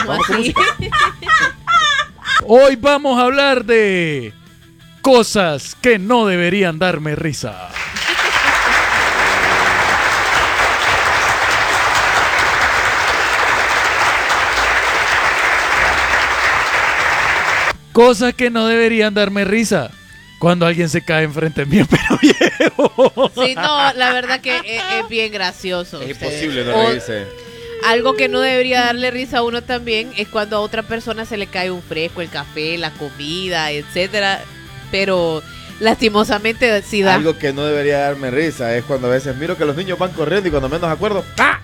Vamos con sí. Hoy vamos a hablar de cosas que no deberían darme risa. Cosas que no deberían darme risa. Cuando alguien se cae enfrente mío, pero viejo. Sí, no, la verdad que es bien gracioso. Es ustedes. imposible no reírse. Algo que no debería darle risa a uno también es cuando a otra persona se le cae un fresco, el café, la comida, etcétera. Pero lastimosamente sí da. Algo que no debería darme risa es cuando a veces miro que los niños van corriendo y cuando menos acuerdo, ¡ah!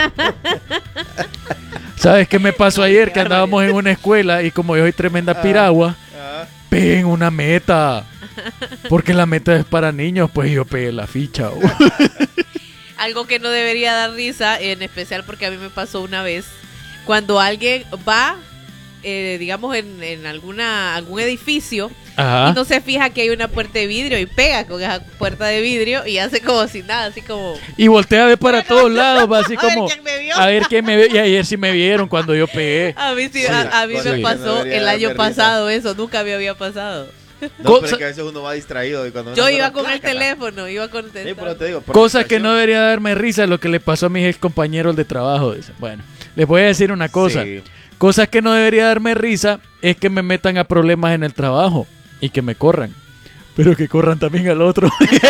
¿Sabes qué me pasó ayer? Que andábamos en una escuela y como yo soy tremenda piragua, pegué en una meta. Porque la meta es para niños, pues yo pegué la ficha. Algo que no debería dar risa, en especial porque a mí me pasó una vez, cuando alguien va, digamos, en algún edificio, Ajá. y no se fija que hay una puerta de vidrio y pega con esa puerta de vidrio y hace como si nada, así como... Y voltea a ver para todos lados, va así A ver como... quién me vio. A ver quién me vio. Y ayer sí me vieron cuando yo pegué. A mí, sí, Sí, a mí cosa me que pasó no debería el darme año risa. pasado eso, nunca me había pasado. No, pero es que a veces uno va distraído y cuando Yo uno iba no, con el clácata. teléfono, iba con el Sí, teléfono. pero te digo, por Cosas que no distracción. debería darme risa, lo que le pasó a mis ex compañeros de trabajo. Dice. Bueno, les voy a decir una cosa. Sí. Cosas que no debería darme risa es que me metan a problemas en el trabajo y que me corran. Pero que corran también al otro.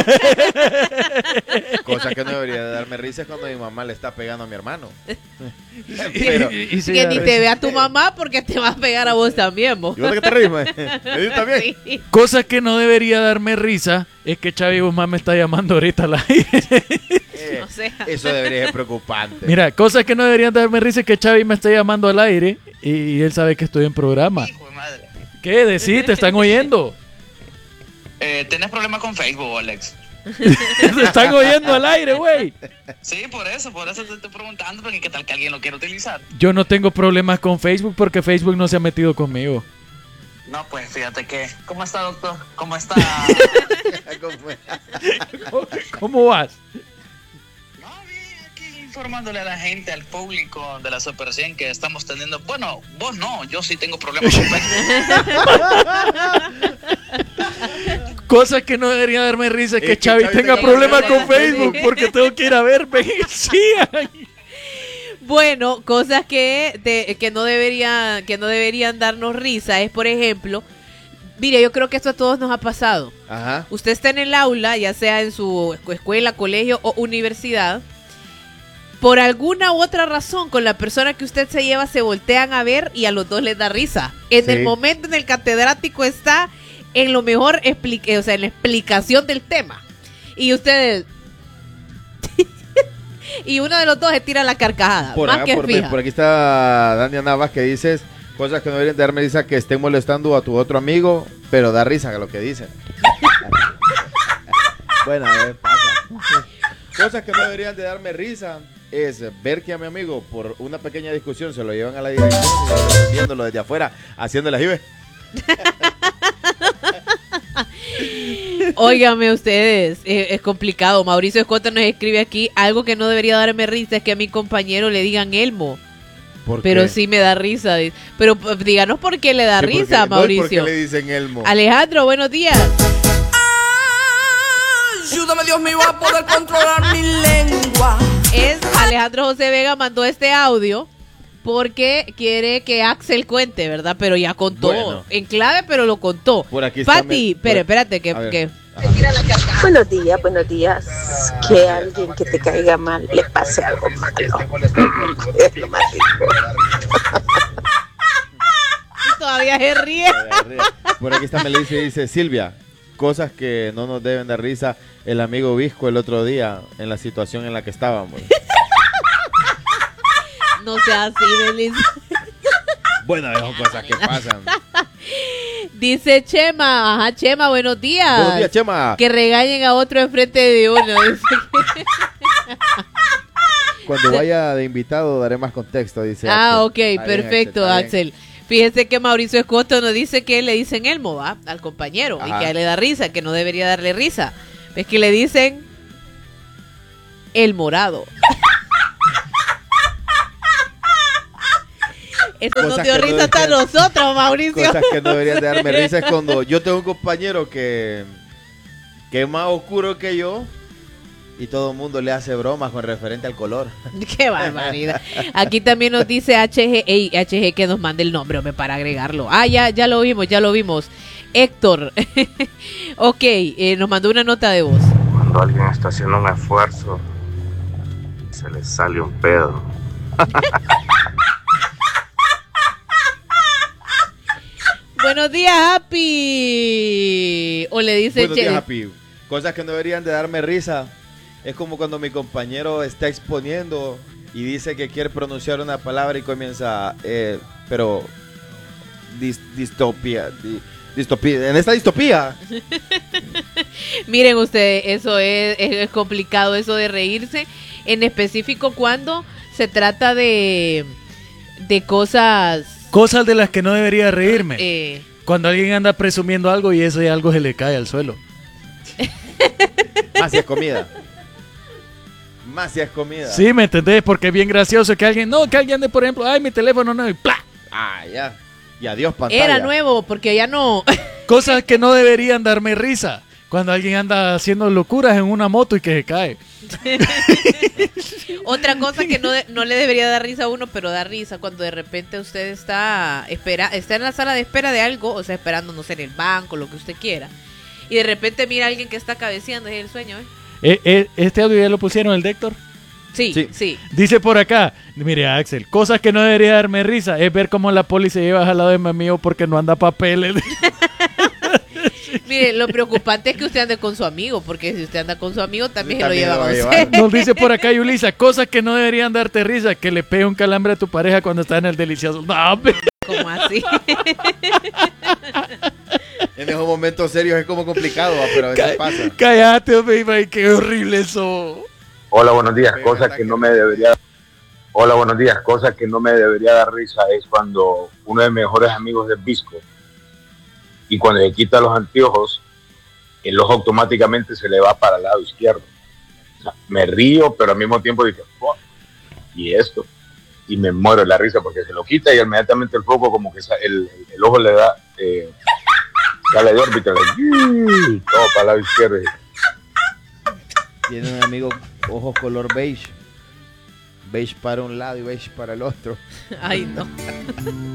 Cosa que no debería darme risa es cuando mi mamá le está pegando a mi hermano. Y sí Que da ni risa. te vea tu mamá porque te va a pegar a vos también, vos. ¿Y vos de qué te ríes, mae? ¿Me dices también? Sí. Cosas que no debería darme risa es que Xavi Guzmán me está llamando ahorita al aire. O sea. Eso debería ser preocupante. Mira, cosas que no deberían darme risa es que Xavi me está llamando al aire y él sabe que estoy en programa. Hijo de madre. ¿Qué? Decí, te están oyendo. ¿Tenés problemas con Facebook, Alex? Te están oyendo al aire, güey. Sí, por eso te estoy preguntando, porque qué tal que alguien lo quiera utilizar. Yo no tengo problemas con Facebook porque Facebook no se ha metido conmigo. No, pues fíjate que... ¿Cómo está, doctor? ¿Cómo está? ¿Cómo vas? No, bien, aquí informándole a la gente, al público de la Super 100 que estamos teniendo... Bueno, vos no, yo sí tengo problemas con Facebook. Cosas que no debería darme risa es que Es que Xavi Xavi tenga tenga problemas problemas con con Facebook Facebook. porque tengo que ir a ver. Sí. Bueno, cosas que no deberían darnos risa es, por ejemplo, mire, yo creo que esto a todos nos ha pasado. Ajá. Usted está en el aula, ya sea en su escuela, colegio o universidad. Por alguna u otra razón, con la persona que usted se lleva, se voltean a ver y a los dos les da risa. En Sí. el momento en el catedrático está en lo mejor, o sea, en la explicación del tema. Y ustedes... y uno de los dos se tira la carcajada. Por, más acá, que por, fija. por aquí está Dania Navas que dices cosas que no deberían darme risa, que estén molestando a tu otro amigo, pero da risa lo que dicen. Bueno, a ver, pasa. Cosas que no deberían de darme risa es ver que a mi amigo por una pequeña discusión se lo llevan a la dirección y yo viéndolo desde afuera, haciéndole así, ¿ves? Óigame ustedes, es complicado. Mauricio Escota nos escribe aquí, algo que no debería darme risa es que a mi compañero le digan Elmo. ¿Por Pero qué? sí me da risa. Pero díganos por qué le da Sí, risa, ¿por qué Mauricio. le dicen Elmo? Alejandro, buenos días. Ayúdame, Dios mío, a poder controlar mi lengua. Alejandro José Vega mandó este audio porque quiere que Axel cuente, ¿verdad? Pero ya contó. Bueno. En clave, pero lo contó. Por aquí está Pati, espérate, A ver. que Buenos días. Que a alguien que te caiga mal le pase algo malo. Es lo más rico. todavía se ríe. Por aquí está Melissa y dice, Silvia, cosas que no nos deben dar risa. El amigo Visco el otro día en la situación en la que estábamos. No sea así, Melissa. Bueno, son cosas que pasan. Dice Chema, ajá, Chema, buenos días. Buenos días, Chema. Que regañen a otro enfrente de uno. Dice Cuando vaya de invitado daré más contexto, dice Ah, Axel. ok, Está bien, perfecto, está bien. Axel. Fíjese que Mauricio Escoto nos dice que le dicen Elmo, ¿va? Al compañero. Ajá. Y que a él le da risa, que no debería darle risa. Es que le dicen el morado. Eso nos Cosas dio que no risa hasta deberían- nosotros, Mauricio. Cosas que no deberían de darme risa es cuando yo tengo un compañero que es más oscuro que yo y todo el mundo le hace bromas con referente al color. Qué barbaridad. Aquí también nos dice HG, ey, HG que nos mande el nombre, hombre, para agregarlo. Ah, ya lo vimos. Héctor. Ok, nos mandó una nota de voz. Cuando alguien está haciendo un esfuerzo, se le sale un pedo. Buenos días, Happy. O le dice Buenos días, Che- Happy. Cosas que no deberían de darme risa es como cuando mi compañero está exponiendo y dice que quiere pronunciar una palabra y comienza, pero distopía. En esta distopía. Miren ustedes, eso es complicado, eso de reírse, en específico cuando se trata de cosas... Cosas de las que no debería reírme. eh, Cuando alguien anda presumiendo algo y ese algo se le cae al suelo. Más si es comida. Más si es comida. Sí, ¿me entendés? Porque es bien gracioso que alguien ande, por ejemplo, ay, mi teléfono no, y ¡plá! Ah, ya. Y adiós pantalla. era nuevo, porque ya no... Cosas que no deberían darme risa. Cuando alguien anda haciendo locuras en una moto y que se cae. Otra cosa que no le debería dar risa a uno, pero da risa cuando de repente usted está en la sala de espera de algo, o sea, esperando, no sé, en el banco, lo que usted quiera, y de repente mira a alguien que está cabeceando, es el sueño, Este audio ya lo pusieron, el de Héctor. Sí. Dice por acá, mire Axel, cosas que no debería darme risa es ver cómo la poli se lleva jalado de mi amigo porque no anda papeles. Mire, lo preocupante es que usted ande con su amigo, porque si usted anda con su amigo también se lo También lleva lo va a con llevar. usted. Nos dice por acá Yulisa, cosas que no deberían darte risa, que le pegue un calambre a tu pareja cuando está en el delicioso. No, hombre. Como así. En esos momentos serios es como complicado, pero a veces pasa. Cállate, hombre, qué horrible eso. Hola, buenos días. Venga, Cosas ataque. que no me debería. Hola, buenos días. Cosas que no me debería dar risa es cuando uno de mis mejores amigos es visco y cuando le quita los anteojos, el ojo automáticamente se le va para el lado izquierdo. O sea, me río, pero al mismo tiempo digo, "Fuck", y esto, y me muero de la risa porque se lo quita y inmediatamente el foco como que el ojo le da, sale de órbita, todo para el lado izquierdo. Tiene un amigo ojos color beige. Beige para un lado y beige para el otro. Ay, no.